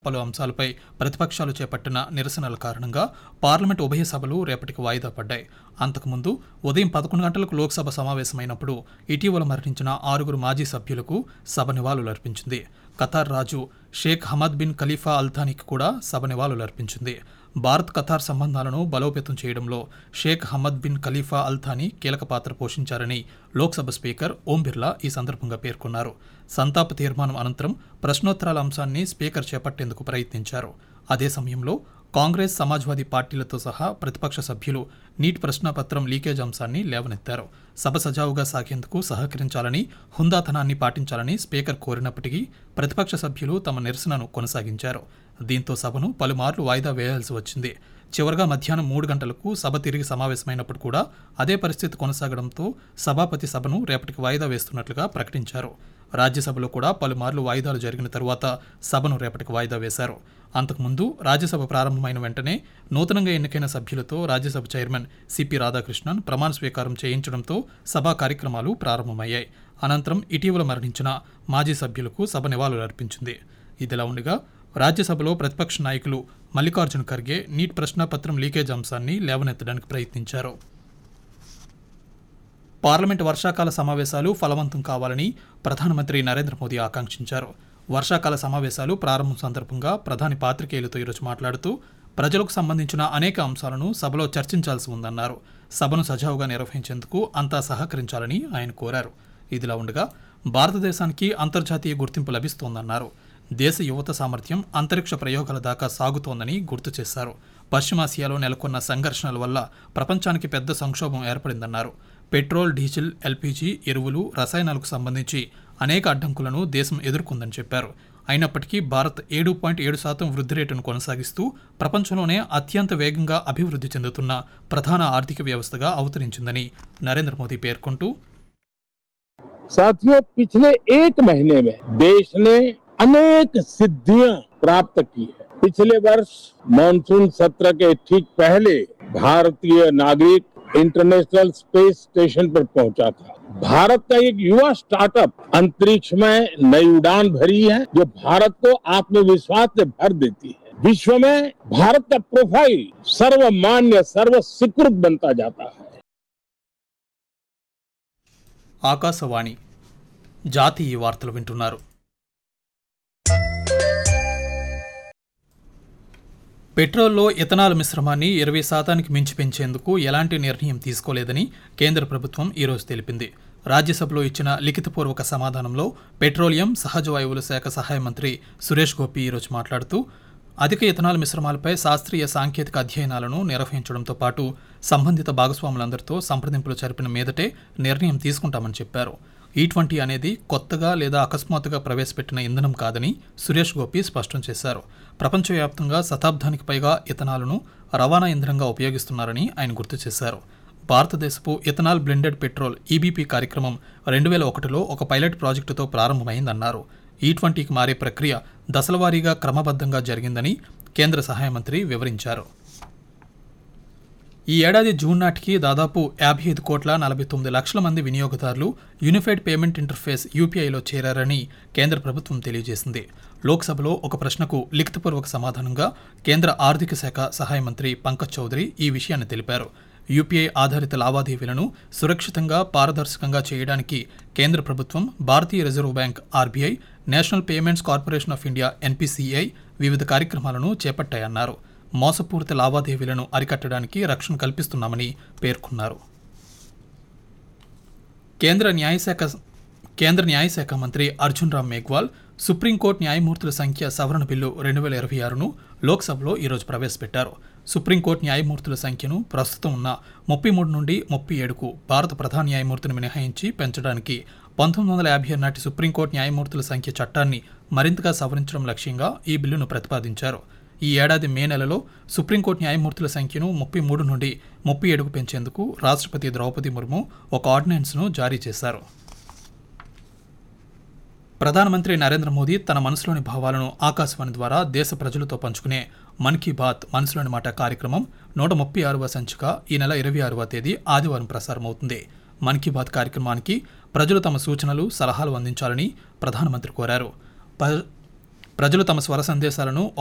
పలు అంశాలపై ప్రతిపక్షాలు చేపట్టిన నిరసనల కారణంగా పార్లమెంట్ ఉభయ సభలు రేపటికి వాయిదా పడ్డాయి. అంతకుముందు ఉదయం 11 గంటలకు లోక్సభ సమావేశమైనప్పుడు ఇటీవల మరణించిన 6 మాజీ సభ్యులకు సభ నివాళులర్పించింది. ఖతార్ రాజు షేక్ హమద్ బిన్ ఖలీఫా అల్థానీకి కూడా సభ నివాళులర్పించింది. భారత్ ఖతార్ సంబంధాలను బలోపేతం చేయడంలో షేక్ హమద్ బిన్ ఖలీఫా అల్థానీ కీలక పాత్ర పోషించారని లోక్సభ స్పీకర్ ఓం బిర్లా ఈ సందర్భంగా పేర్కొన్నారు. సంతాప తీర్మానం అనంతరం ప్రశ్నోత్తరాల అంశాన్ని స్పీకర్ చేపట్టేందుకు ప్రయత్నించారు. అదే సమయంలో కాంగ్రెస్, సమాజ్వాదీ పార్టీలతో సహా ప్రతిపక్ష సభ్యులు నీట్ ప్రశ్నాపత్రం లీకేజ్ అంశాన్ని లేవనెత్తారు. సభ సజావుగా సాగేందుకు సహకరించాలని, హుందాతనాన్ని పాటించాలని స్పీకర్ కోరినప్పటికీ ప్రతిపక్ష సభ్యులు తమ నిరసనను కొనసాగించారు. దీంతో సభను పలుమార్లు వాయిదా వేయాల్సి వచ్చింది. చివరగా మధ్యాహ్నం 3 గంటలకు సభ తిరిగి సమావేశమైనప్పుడు కూడా అదే పరిస్థితి కొనసాగడంతో సభాపతి సభను రేపటికి వాయిదా వేస్తున్నట్లుగా ప్రకటించారు. రాజ్యసభలో కూడా పలుమార్లు వాయిదాలు జరిగిన తరువాత సభను రేపటికి వాయిదా వేశారు. అంతకుముందు రాజ్యసభ ప్రారంభమైన వెంటనే నూతనంగా ఎన్నికైన సభ్యులతో రాజ్యసభ చైర్మన్ సిపి రాధాకృష్ణన్ ప్రమాణ స్వీకారం చేయించడంతో సభా కార్యక్రమాలు ప్రారంభమయ్యాయి. అనంతరం ఇటీవల మరణించిన మాజీ సభ్యులకు సభ నివాళులర్పించింది. ఇదిలా ఉండగా రాజ్యసభలో ప్రతిపక్ష నాయకులు మల్లికార్జున ఖర్గే నీట్ ప్రశ్నాపత్రం లీకేజ్ అంశాన్ని లేవనెత్తడానికి ప్రయత్నించారు. పార్లమెంట్ వర్షాకాల సమావేశాలు ఫలవంతం కావాలని ప్రధానమంత్రి నరేంద్ర మోదీ ఆకాంక్షించారు. వర్షాకాల సమావేశాలు ప్రారంభం సందర్భంగా ప్రధాని పాత్రికేయులతో ఈరోజు మాట్లాడుతూ ప్రజలకు సంబంధించిన అనేక అంశాలను సభలో చర్చించాల్సి ఉందన్నారు. సభను సజావుగా నిర్వహించేందుకు అంతా సహకరించాలని ఆయన కోరారు. ఇదిలా ఉండగా భారతదేశానికి అంతర్జాతీయ గుర్తింపు లభిస్తోందన్నారు. దేశ యువత సామర్థ్యం అంతరిక్ష ప్రయోగాల దాకా సాగుతోందని గుర్తు చేశారు. పశ్చిమాసియాలో నెలకొన్న సంఘర్షణల వల్ల ప్రపంచానికి పెద్ద సంక్షోభం ఏర్పడిందన్నారు. పెట్రోల్, డీజిల్, ఎల్పీజీ, ఎరువులు, రసాయనాలకు సంబంధించి అనేక అడ్డంకులను దేశం ఎదుర్కొందని చెప్పారు. అయినప్పటికీ భారత్ 7.7% వృద్ధి రేటును కొనసాగిస్తూ ప్రపంచంలోనే అత్యంత వేగంగా అభివృద్ధి చెందుతున్న ప్రధాన ఆర్థిక వ్యవస్థగా అవతరించిందని నరేంద్ర మోదీ పేర్కొంటూ, साथियों, पिछले 1 महीने में देश ने अनेक सिद्धियां प्राप्त की है. पिछले वर्ष मॉनसून सत्र के ठीक पहले भारतीय नागरिक इंटरनेशनल स्पेस स्टेशन पर पहुंचा था. भारत का एक युवा स्टार्टअप अंतरिक्ष में नई उड़ान भरी है, जो भारत को आत्मविश्वास से भर देती है. विश्व में भारत का प्रोफाइल सर्वमान्य, सर्वस्वीकृत बनता जाता है. ఆకాశవాణి జాతీయ వార్తలు వింటున్నారు. పెట్రోల్లో ఇథనాల్ మిశ్రమాన్ని 20% మించి పెంచేందుకు ఎలాంటి నిర్ణయం తీసుకోలేదని కేంద్ర ప్రభుత్వం ఈరోజు తెలిపింది. రాజ్యసభలో ఇచ్చిన లిఖితపూర్వక సమాధానంలో పెట్రోలియం, సహజ వాయువుల శాఖ సహాయ మంత్రి సురేష్ గోపి ఈరోజు మాట్లాడుతూ అధిక ఇథనాల్ మిశ్రమాలపై శాస్త్రీయ, సాంకేతిక అధ్యయనాలను నిర్వహించడంతో పాటు సంబంధిత భాగస్వాములందరితో సంప్రదింపులు జరిపిన మీదటే నిర్ణయం తీసుకుంటామని చెప్పారు. E20 అనేది కొత్తగా లేదా అకస్మాత్తుగా ప్రవేశపెట్టిన ఇంధనం కాదని సురేష్ గోపి స్పష్టం చేశారు. ప్రపంచవ్యాప్తంగా శతాబ్దానికి పైగా ఇథనాల్ను రవాణా ఇంధనంగా ఉపయోగిస్తున్నారని ఆయన గుర్తు చేశారు. భారతదేశపు ఇథనాల్ బ్లెండెడ్ పెట్రోల్ ఈబీపీ కార్యక్రమం 2001లో ఒక పైలట్ ప్రాజెక్టుతో ప్రారంభమైందన్నారు. E20కి మారే ప్రక్రియ దశలవారీగా క్రమబద్ధంగా జరిగిందని కేంద్ర సహాయ మంత్రి వివరించారు. ఈ ఏడాది జూన్ నాటికి దాదాపు 55,49,00,000 మంది వినియోగదారులు యూనిఫైడ్ పేమెంట్ ఇంటర్ఫేస్ యూపీఐలో చేరారని కేంద్ర ప్రభుత్వం తెలియజేసింది. లోక్సభలో ఒక ప్రశ్నకు లిఖితపూర్వక సమాధానంగా కేంద్ర ఆర్థిక శాఖ సహాయ మంత్రి పంకజ్ చౌదరి ఈ విషయాన్ని తెలిపారు. యూపీఐ ఆధారిత లావాదేవీలను సురక్షితంగా, పారదర్శకంగా చేయడానికి కేంద్ర ప్రభుత్వం, భారతీయ reserve bank RBI, national payments corporation of India NPCI వివిధ కార్యక్రమాలను చేపట్టాయన్నారు. మోసపూరిత లావాదేవీలను అరికట్టడానికి రక్షణ కల్పిస్తున్నామని పేర్కొన్నారు. కేంద్ర న్యాయశాఖ మంత్రి అర్జున్ రామ్ మేఘ్వాల్ సుప్రీంకోర్టు న్యాయమూర్తుల సంఖ్య సవరణ బిల్లు 2026ను లోక్సభలో ఈరోజు ప్రవేశపెట్టారు. సుప్రీంకోర్టు న్యాయమూర్తుల సంఖ్యను ప్రస్తుతం ఉన్న 33 నుండి 37కు భారత ప్రధాన న్యాయమూర్తిని మినహాయించి పెంచడానికి 1950 నాటి సుప్రీంకోర్టు న్యాయమూర్తుల సంఖ్య చట్టాన్ని మరింతగా సవరించడం లక్ష్యంగా ఈ బిల్లును ప్రతిపాదించారు. ఈ ఏడాది మే నెలలో సుప్రీంకోర్టు న్యాయమూర్తుల సంఖ్యను 33 నుండి 37కు పెంచేందుకు రాష్ట్రపతి ద్రౌపది ముర్ము ఒక ఆర్డినెన్స్ను జారీ చేశారు. ప్రధానమంత్రి నరేంద్ర మోదీ తన మనసులోని భావాలను ఆకాశవాణి ద్వారా దేశ ప్రజలతో పంచుకునే మన్ కీ బాత్ మనసులోని మాట కార్యక్రమం 136వ సంచిక ఈ నెల 26వ తేదీ ఆదివారం ప్రసారమవుతుంది. మన్ కీ బాత్ కార్యక్రమానికి ప్రజలు తమ సూచనలు, సలహాలు అందించాలని ప్రధానమంత్రి కోరారు. ప్రజలు తమ స్వర సందేశాలను